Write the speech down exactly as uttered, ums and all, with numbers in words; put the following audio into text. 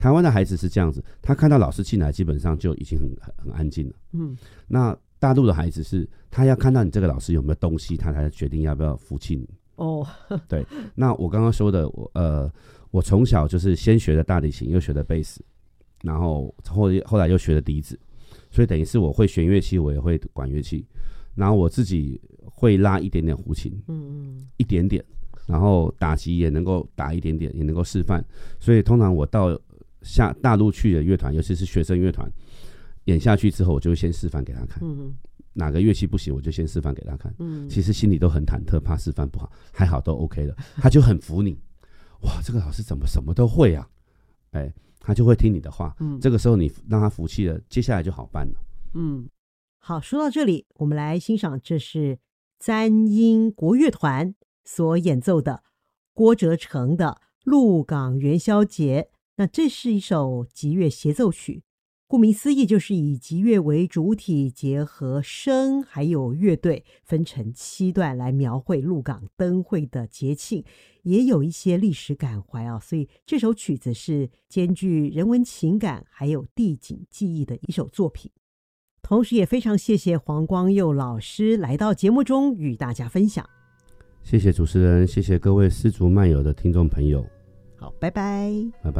台湾的孩子是这样子，他看到老师进来，基本上就已经很很安静了。嗯，那大陆的孩子是，他要看到你这个老师有没有东西，他才决定要不要服气你。哦，对。那我刚刚说的，我呃，我从小就是先学的大提琴，又学的贝斯，然后后后来又学的笛子，所以等于是我会弦乐器，我也会管乐器，然后我自己会拉一点点胡琴，嗯嗯，一点点。然后打击也能够打一点点，也能够示范，所以通常我到下大陆去的乐团，尤其是学生乐团，演下去之后，我就会先示范给他看。嗯，哪个乐器不行，我就先示范给他看。嗯，其实心里都很忐忑，怕示范不好，还好都 OK 了，他就很服你。哇，这个老师怎么什么都会啊？哎，他就会听你的话。嗯，这个时候你让他服气了，接下来就好办了。 嗯，好，说到这里，我们来欣赏，这是簪音国乐团所演奏的郭哲成的《鹿港元宵节》。那这是一首击乐协奏曲，顾名思义就是以击乐为主体，结合声还有乐队，分成七段来描绘鹿港灯会的节庆，也有一些历史感怀啊。所以这首曲子是兼具人文情感还有地景记忆的一首作品。同时也非常谢谢黄光佑老师来到节目中与大家分享。 谢谢主持人，谢谢各位丝竹漫游的听众朋友。 好，拜拜， 拜拜。